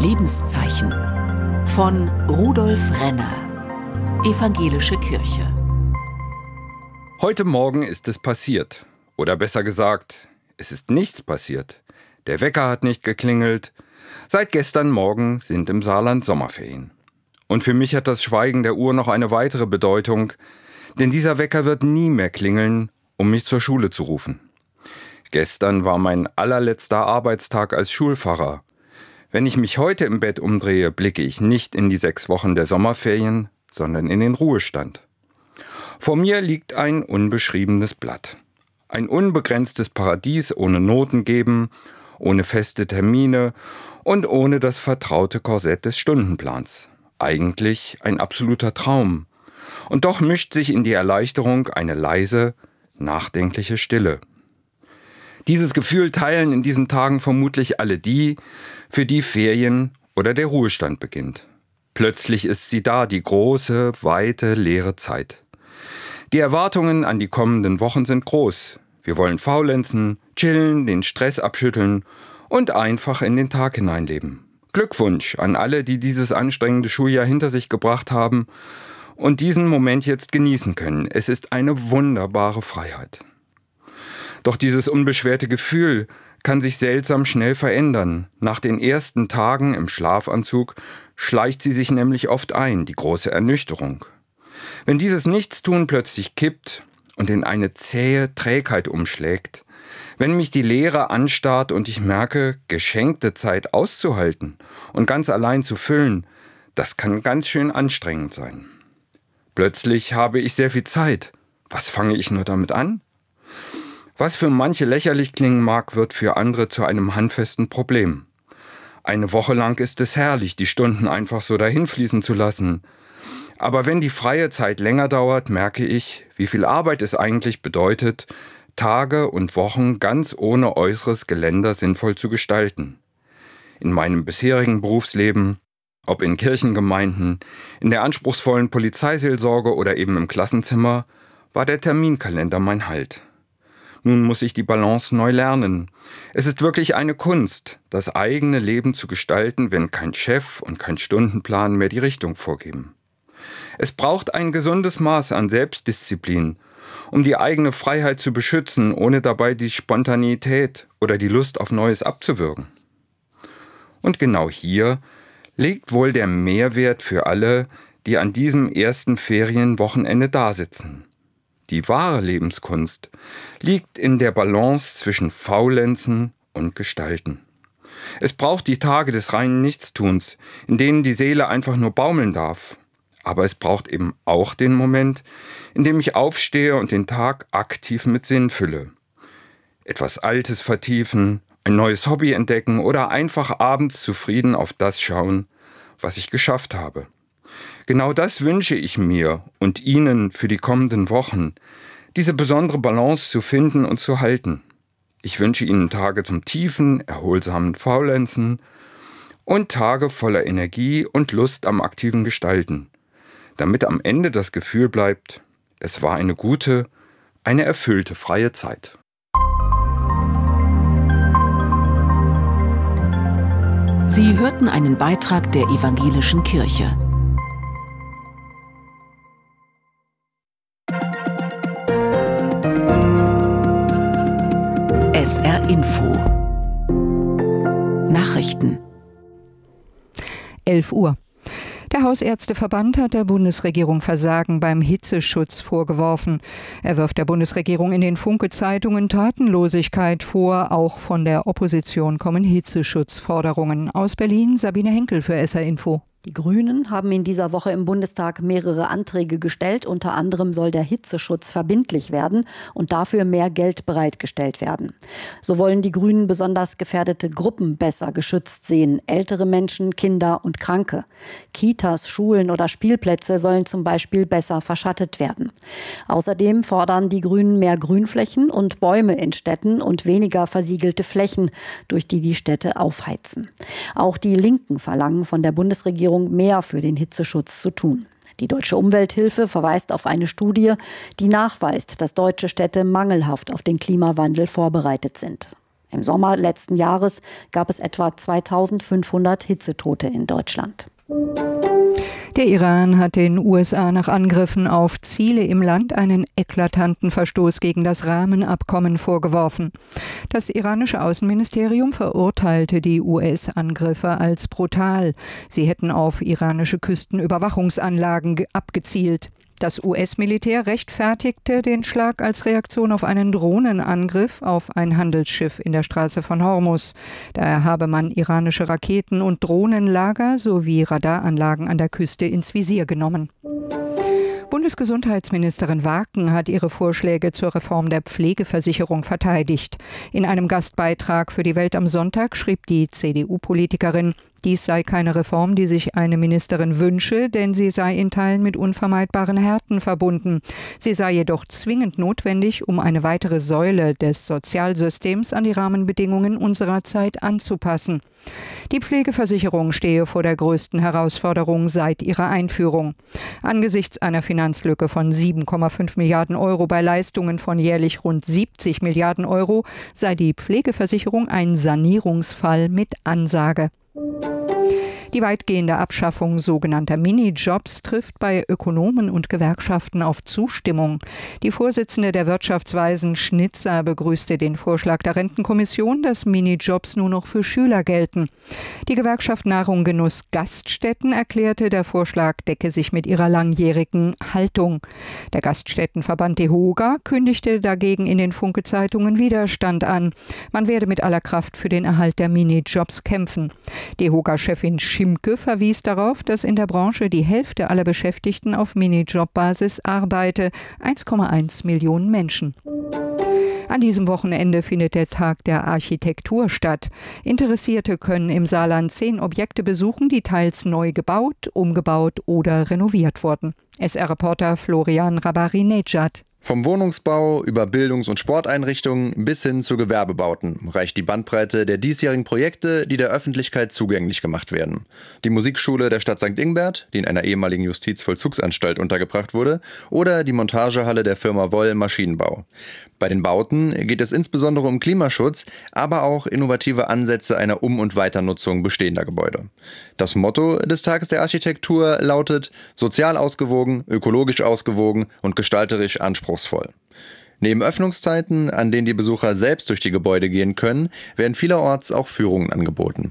Lebenszeichen von Rudolf Renner, Evangelische Kirche. Heute Morgen ist es passiert. Oder besser gesagt, es ist nichts passiert. Der Wecker hat nicht geklingelt. Seit gestern Morgen sind im Saarland Sommerferien. Und für mich hat das Schweigen der Uhr noch eine weitere Bedeutung, denn dieser Wecker wird nie mehr klingeln, um mich zur Schule zu rufen. Gestern war mein allerletzter Arbeitstag als Schulpfarrer. Wenn ich mich heute im Bett umdrehe, blicke ich nicht in die 6 Wochen der Sommerferien, sondern in den Ruhestand. Vor mir liegt ein unbeschriebenes Blatt. Ein unbegrenztes Paradies ohne Noten geben, ohne feste Termine und ohne das vertraute Korsett des Stundenplans. Eigentlich ein absoluter Traum. Und doch mischt sich in die Erleichterung eine leise, nachdenkliche Stille. Dieses Gefühl teilen in diesen Tagen vermutlich alle die, für die Ferien oder der Ruhestand beginnt. Plötzlich ist sie da, die große, weite, leere Zeit. Die Erwartungen an die kommenden Wochen sind groß. Wir wollen faulenzen, chillen, den Stress abschütteln und einfach in den Tag hineinleben. Glückwunsch an alle, die dieses anstrengende Schuljahr hinter sich gebracht haben und diesen Moment jetzt genießen können. Es ist eine wunderbare Freiheit. Doch dieses unbeschwerte Gefühl kann sich seltsam schnell verändern. Nach den ersten Tagen im Schlafanzug schleicht sie sich nämlich oft ein, die große Ernüchterung. Wenn dieses Nichtstun plötzlich kippt und in eine zähe Trägheit umschlägt, wenn mich die Leere anstarrt und ich merke, geschenkte Zeit auszuhalten und ganz allein zu füllen, das kann ganz schön anstrengend sein. Plötzlich habe ich sehr viel Zeit. Was fange ich nur damit an? Was für manche lächerlich klingen mag, wird für andere zu einem handfesten Problem. Eine Woche lang ist es herrlich, die Stunden einfach so dahinfließen zu lassen. Aber wenn die freie Zeit länger dauert, merke ich, wie viel Arbeit es eigentlich bedeutet, Tage und Wochen ganz ohne äußeres Geländer sinnvoll zu gestalten. In meinem bisherigen Berufsleben, ob in Kirchengemeinden, in der anspruchsvollen Polizeiseelsorge oder eben im Klassenzimmer, war der Terminkalender mein Halt. Nun muss ich die Balance neu lernen. Es ist wirklich eine Kunst, das eigene Leben zu gestalten, wenn kein Chef und kein Stundenplan mehr die Richtung vorgeben. Es braucht ein gesundes Maß an Selbstdisziplin, um die eigene Freiheit zu beschützen, ohne dabei die Spontaneität oder die Lust auf Neues abzuwürgen. Und genau hier liegt wohl der Mehrwert für alle, die an diesem ersten Ferienwochenende dasitzen. Die wahre Lebenskunst liegt in der Balance zwischen Faulenzen und Gestalten. Es braucht die Tage des reinen Nichtstuns, in denen die Seele einfach nur baumeln darf. Aber es braucht eben auch den Moment, in dem ich aufstehe und den Tag aktiv mit Sinn fülle. Etwas Altes vertiefen, ein neues Hobby entdecken oder einfach abends zufrieden auf das schauen, was ich geschafft habe. Genau das wünsche ich mir und Ihnen für die kommenden Wochen, diese besondere Balance zu finden und zu halten. Ich wünsche Ihnen Tage zum tiefen, erholsamen Faulenzen und Tage voller Energie und Lust am aktiven Gestalten, damit am Ende das Gefühl bleibt, es war eine gute, eine erfüllte freie Zeit. Sie hörten einen Beitrag der Evangelischen Kirche. SR Info Nachrichten 11 Uhr. Der Hausärzteverband hat der Bundesregierung Versagen beim Hitzeschutz vorgeworfen. Er wirft der Bundesregierung in den Funke-Zeitungen Tatenlosigkeit vor. Auch von der Opposition kommen Hitzeschutzforderungen. Aus Berlin Sabine Henkel für SR Info. Die Grünen haben in dieser Woche im Bundestag mehrere Anträge gestellt. Unter anderem soll der Hitzeschutz verbindlich werden und dafür mehr Geld bereitgestellt werden. So wollen die Grünen besonders gefährdete Gruppen besser geschützt sehen. Ältere Menschen, Kinder und Kranke. Kitas, Schulen oder Spielplätze sollen zum Beispiel besser verschattet werden. Außerdem fordern die Grünen mehr Grünflächen und Bäume in Städten und weniger versiegelte Flächen, durch die die Städte aufheizen. Auch die Linken verlangen von der Bundesregierung mehr für den Hitzeschutz zu tun. Die Deutsche Umwelthilfe verweist auf eine Studie, die nachweist, dass deutsche Städte mangelhaft auf den Klimawandel vorbereitet sind. Im Sommer letzten Jahres gab es etwa 2500 Hitzetote in Deutschland. Der Iran hat den USA nach Angriffen auf Ziele im Land einen eklatanten Verstoß gegen das Rahmenabkommen vorgeworfen. Das iranische Außenministerium verurteilte die US-Angriffe als brutal. Sie hätten auf iranische Küstenüberwachungsanlagen abgezielt. Das US-Militär rechtfertigte den Schlag als Reaktion auf einen Drohnenangriff auf ein Handelsschiff in der Straße von Hormuz. Daher habe man iranische Raketen- und Drohnenlager sowie Radaranlagen an der Küste ins Visier genommen. Bundesgesundheitsministerin Waken hat ihre Vorschläge zur Reform der Pflegeversicherung verteidigt. In einem Gastbeitrag für die Welt am Sonntag schrieb die CDU-Politikerin, dies sei keine Reform, die sich eine Ministerin wünsche, denn sie sei in Teilen mit unvermeidbaren Härten verbunden. Sie sei jedoch zwingend notwendig, um eine weitere Säule des Sozialsystems an die Rahmenbedingungen unserer Zeit anzupassen. Die Pflegeversicherung stehe vor der größten Herausforderung seit ihrer Einführung. Angesichts einer Finanzlücke von 7,5 Milliarden Euro bei Leistungen von jährlich rund 70 Milliarden Euro sei die Pflegeversicherung ein Sanierungsfall mit Ansage. Die weitgehende Abschaffung sogenannter Minijobs trifft bei Ökonomen und Gewerkschaften auf Zustimmung. Die Vorsitzende der Wirtschaftsweisen Schnitzer begrüßte den Vorschlag der Rentenkommission, dass Minijobs nur noch für Schüler gelten. Die Gewerkschaft Nahrung Genuss Gaststätten erklärte, der Vorschlag decke sich mit ihrer langjährigen Haltung. Der Gaststättenverband DEHOGA kündigte dagegen in den Funke-Zeitungen Widerstand an. Man werde mit aller Kraft für den Erhalt der Minijobs kämpfen. DEHOGA-Chefin Schimke verwies darauf, dass in der Branche die Hälfte aller Beschäftigten auf Minijob-Basis arbeite, 1,1 Millionen Menschen. An diesem Wochenende findet der Tag der Architektur statt. Interessierte können im Saarland 10 Objekte besuchen, die teils neu gebaut, umgebaut oder renoviert wurden. SR-Reporter Florian Rabari-Nejad. Vom Wohnungsbau über Bildungs- und Sporteinrichtungen bis hin zu Gewerbebauten reicht die Bandbreite der diesjährigen Projekte, die der Öffentlichkeit zugänglich gemacht werden. Die Musikschule der Stadt St. Ingbert, die in einer ehemaligen Justizvollzugsanstalt untergebracht wurde, oder die Montagehalle der Firma Woll Maschinenbau. Bei den Bauten geht es insbesondere um Klimaschutz, aber auch innovative Ansätze einer Um- und Weiternutzung bestehender Gebäude. Das Motto des Tages der Architektur lautet: sozial ausgewogen, ökologisch ausgewogen und gestalterisch anspruchsvoll. Neben Öffnungszeiten, an denen die Besucher selbst durch die Gebäude gehen können, werden vielerorts auch Führungen angeboten.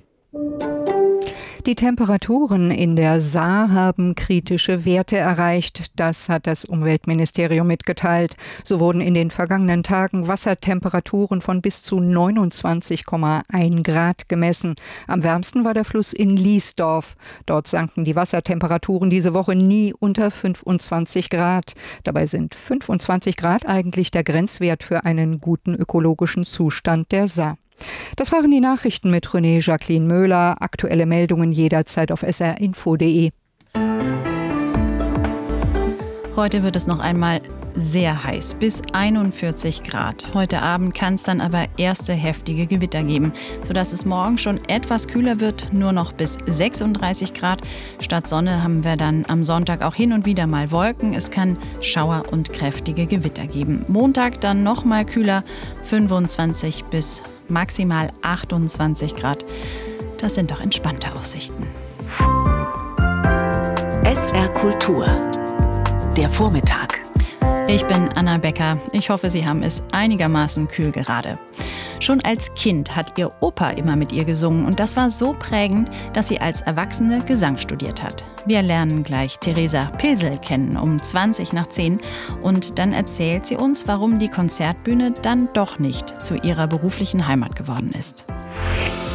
Die Temperaturen in der Saar haben kritische Werte erreicht. Das hat das Umweltministerium mitgeteilt. So wurden in den vergangenen Tagen Wassertemperaturen von bis zu 29,1 Grad gemessen. Am wärmsten war der Fluss in Liesdorf. Dort sanken die Wassertemperaturen diese Woche nie unter 25 Grad. Dabei sind 25 Grad eigentlich der Grenzwert für einen guten ökologischen Zustand der Saar. Das waren die Nachrichten mit René Jacqueline Möhler. Aktuelle Meldungen jederzeit auf srinfo.de. Heute wird es noch einmal sehr heiß, bis 41 Grad. Heute Abend kann es dann aber erste heftige Gewitter geben, sodass es morgen schon etwas kühler wird, nur noch bis 36 Grad. Statt Sonne haben wir dann am Sonntag auch hin und wieder mal Wolken. Es kann Schauer und kräftige Gewitter geben. Montag dann noch mal kühler, 25 bis maximal 28 Grad. Das sind doch entspannte Aussichten. SR Kultur. Der Vormittag. Ich bin Anna Becker. Ich hoffe, Sie haben es einigermaßen kühl gerade. Schon als Kind hat ihr Opa immer mit ihr gesungen und das war so prägend, dass sie als Erwachsene Gesang studiert hat. Wir lernen gleich Theresa Pilsel kennen um 20:10 und dann erzählt sie uns, warum die Konzertbühne dann doch nicht zu ihrer beruflichen Heimat geworden ist.